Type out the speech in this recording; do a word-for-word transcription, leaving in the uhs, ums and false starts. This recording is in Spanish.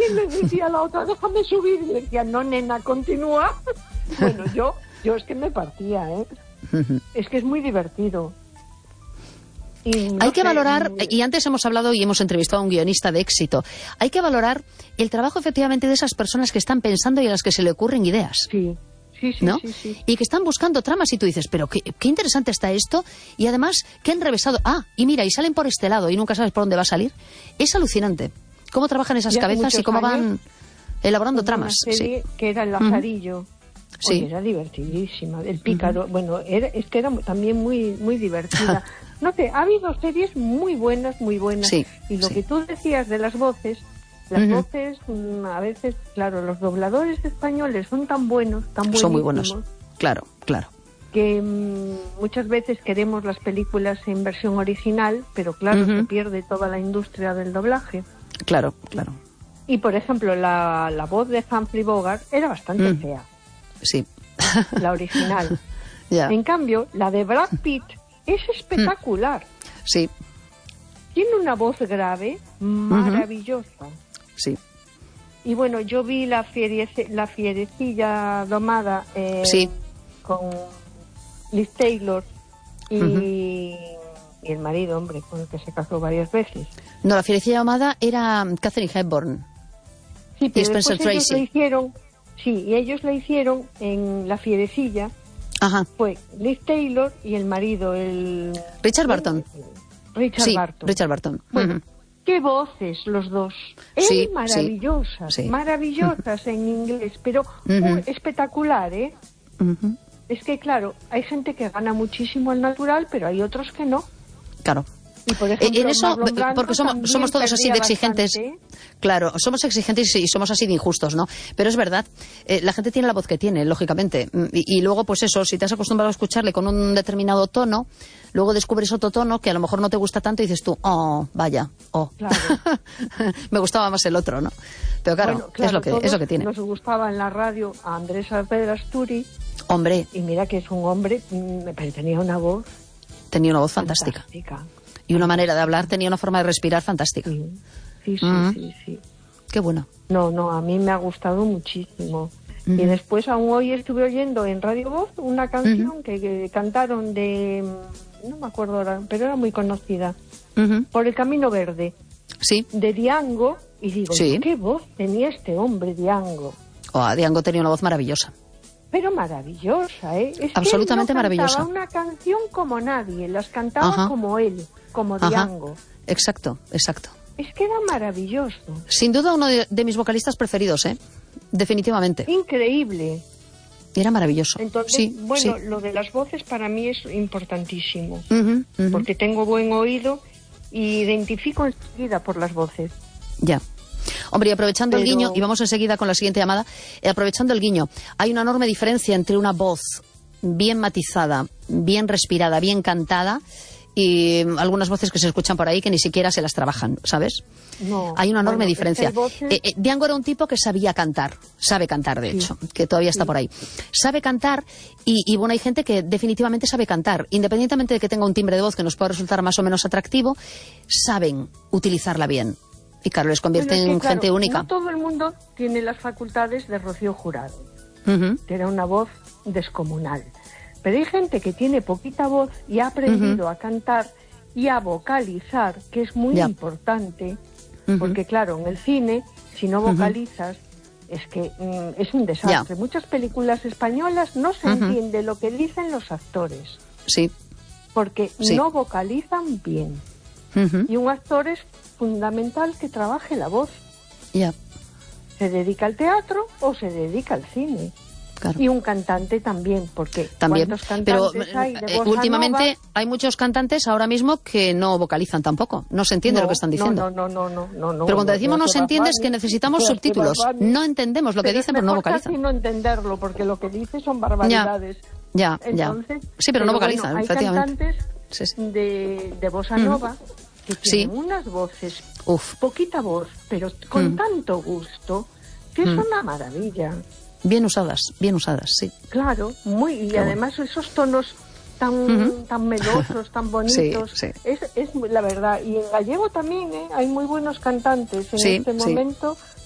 y le decía a la otra, déjame subir, y le decía, no, nena, continúa. Bueno, yo, yo es que me partía, ¿eh? Es que es muy divertido. Y no hay que sé, valorar, y... y antes hemos hablado y hemos entrevistado a un guionista de éxito, hay que valorar el trabajo efectivamente de esas personas que están pensando y a las que se le ocurren ideas. Sí, sí, sí, ¿no? sí, sí. Y que están buscando tramas y tú dices, pero qué, qué interesante está esto, y además, qué enrevesado. Ah, y mira, y salen por este lado y nunca sabes por dónde va a salir. Es alucinante cómo trabajan esas cabezas y cómo van elaborando tramas. Una serie sí. que era El Lazarillo. Uh-huh. Sí. Oye, era divertidísima. El Pícaro, uh-huh. bueno, era, es que era también muy, muy divertida. No sé, ha habido series muy buenas, muy buenas. Sí, y lo sí. que tú decías de las voces, las uh-huh. voces, a veces, claro, los dobladores españoles son tan buenos, tan buenos. Son muy buenos, claro, claro. Que mmm, muchas veces queremos las películas en versión original, pero claro, uh-huh. se pierde toda la industria del doblaje. Claro, claro. Y, por ejemplo, la, la voz de Humphrey Bogart era bastante mm. fea. Sí. La original. yeah. En cambio, la de Brad Pitt es espectacular. Mm. Sí. Tiene una voz grave maravillosa. Uh-huh. Sí. Y bueno, yo vi la, fierice, la fierecilla domada eh, sí. con Liz Taylor y, uh-huh. y el marido, hombre, con el que se casó varias veces. No, la fierecilla domada era Katharine Hepburn. Sí, pero y Spencer después ellos Tracy. la hicieron, sí, y ellos la hicieron en La Fierecilla. Ajá. Fue Liz Taylor y el marido, el... Richard Barton. Richard sí, Barton. Richard Barton. Bueno, uh-huh. qué voces los dos. Sí, Él maravillosas, sí, sí. maravillosas uh-huh. en inglés, pero uh-huh. oh, espectacular, ¿eh? Uh-huh. Es que, claro, hay gente que gana muchísimo al natural, pero hay otros que no. Claro. Y por ejemplo, en eso, porque somos, somos todos así de exigentes. Bastante. Claro, somos exigentes y somos así de injustos, ¿no? Pero es verdad, eh, la gente tiene la voz que tiene, lógicamente. Y, y luego, pues eso, si te has acostumbrado a escucharle con un determinado tono, luego descubres otro tono que a lo mejor no te gusta tanto y dices tú, oh, vaya, oh. Claro. Me gustaba más el otro, ¿no? Pero claro, bueno, claro es lo que es lo que tiene. Nos gustaba en la radio a Andrés Pedasturi. Hombre. Y mira que es un hombre, pero tenía una voz. Tenía una voz fantástica. fantástica. Y una manera de hablar, tenía una forma de respirar fantástica. Sí, sí, sí, uh-huh. sí, sí. Qué bueno. No, no, a mí me ha gustado muchísimo. Uh-huh. Y después, aún hoy estuve oyendo en Radio Voz una canción uh-huh. que, que cantaron de... No me acuerdo ahora, pero era muy conocida. Uh-huh. Por el Camino Verde. Sí. De Diango. Y digo, sí. ¿qué voz tenía este hombre, Diango? Oh, Diango tenía una voz maravillosa. Pero maravillosa, ¿eh? Es absolutamente que él no maravillosa. Cantaba una canción como nadie, las cantaba uh-huh. como él, como uh-huh. Diango. Exacto, exacto. Es que era maravilloso. Sin duda uno de, de mis vocalistas preferidos, ¿eh? Definitivamente. Increíble. Era maravilloso. Entonces, sí, bueno, sí. lo de las voces para mí es importantísimo. Uh-huh, uh-huh. Porque tengo buen oído y identifico enseguida por las voces. Ya. Hombre, y aprovechando Pero... el guiño, y vamos enseguida con la siguiente llamada, eh, aprovechando el guiño, hay una enorme diferencia entre una voz bien matizada, bien respirada, bien cantada, y algunas voces que se escuchan por ahí que ni siquiera se las trabajan, ¿sabes? No. Hay una enorme bueno, diferencia. Voces... Eh, eh, Diango era un tipo que sabía cantar, sabe cantar de sí. hecho, que todavía está sí. por ahí. Sabe cantar y, y bueno, hay gente que definitivamente sabe cantar, independientemente de que tenga un timbre de voz que nos pueda resultar más o menos atractivo, saben utilizarla bien. Y claro, les convierte bueno, es que, en claro, gente única. No todo el mundo tiene las facultades de Rocío Jurado, uh-huh. que era una voz descomunal. Pero hay gente que tiene poquita voz y ha aprendido uh-huh. a cantar y a vocalizar, que es muy yeah. importante, uh-huh. porque claro, en el cine, si no vocalizas, uh-huh. es que mm, es un desastre. Yeah. Muchas películas españolas no se uh-huh. entiende lo que dicen los actores. Sí. Porque sí. no vocalizan bien. Uh-huh. Y un actor es fundamental que trabaje la voz. Ya. Yeah. Se dedica al teatro o se dedica al cine. Claro. Y un cantante también, porque también. ¿cuántos cantantes Pero hay de eh, bossa últimamente nova? Hay muchos cantantes ahora mismo que no vocalizan tampoco. No se entiende no, lo que están diciendo. No, no, no, no, no. Pero cuando no, decimos no, no se entiende es que necesitamos no, subtítulos. No entendemos lo que pero dicen, pero no vocalizan. Es no entenderlo, porque lo que dice son barbaridades. Ya, ya. Entonces, ya. Sí, pero, pero no vocalizan, bueno, efectivamente. Hay cantantes sí, sí. de, de bossa nova mm. que tienen sí. unas voces, Uf. poquita voz, pero con mm. tanto gusto, que mm. es una maravilla. Bien usadas, bien usadas, sí. Claro, muy y Qué además bueno. esos tonos tan uh-huh. tan melosos, tan bonitos, sí, sí. Es, es la verdad. Y en gallego también, ¿eh? Hay muy buenos cantantes en sí, este momento,